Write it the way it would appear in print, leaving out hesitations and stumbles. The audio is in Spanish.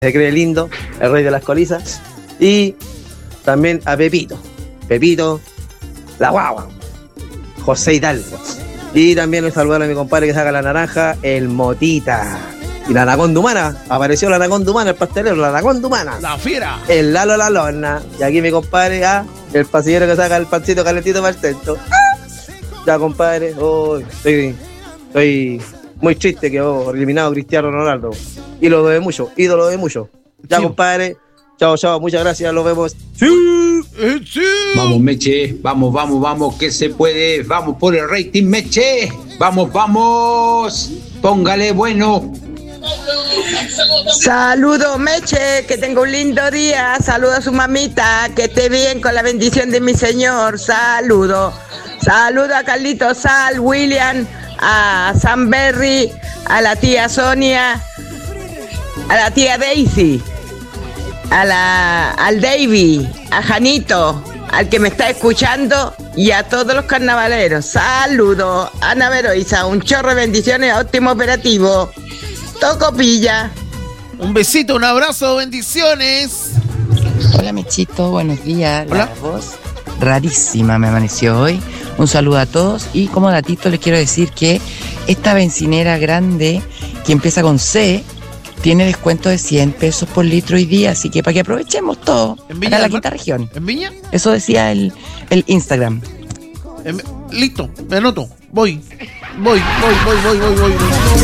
se cree lindo, el rey de las colizas. Y también a Pepito, la guagua, José Hidalgo. Y también un saludo a mi compadre que saca la naranja, el Motita. Y la anaconda humana, apareció la anaconda humana, el pastelero, la anaconda humana. La fiera. El Lalo La Lona. Y aquí mi compadre, el pasillero que saca el pancito calentito para el centro. Ya, compadre, estoy muy triste que eliminado Cristiano Ronaldo. Ídolo de mucho. Ya, sí. Compadre, chao, muchas gracias, nos vemos. Sí. Vamos, Meche, vamos, que se puede. Vamos por el rating, Meche. Vamos. Póngale bueno. Saludos, Meche, que tenga un lindo día. Saludos a su mamita, que esté bien con la bendición de mi señor. Saludo a Carlito Sal, William, a Sam Berry, a la tía Sonia, a la tía Daisy, al Davy, a Janito, al que me está escuchando y a todos los carnavaleros. Saludos, Ana Veroiza, un chorro de bendiciones, óptimo operativo. Tocopilla. Un besito, un abrazo, bendiciones. Hola, Mechito, buenos días. Hola. La voz rarísima me amaneció hoy. Un saludo a todos y como datito les quiero decir que esta bencinera grande que empieza con C tiene descuento de 100 pesos por litro hoy día, así que para que aprovechemos todo. ¿En Viña? Acá en la quinta región. ¿En Viña? Eso decía el Instagram. Listo, me anoto. Voy.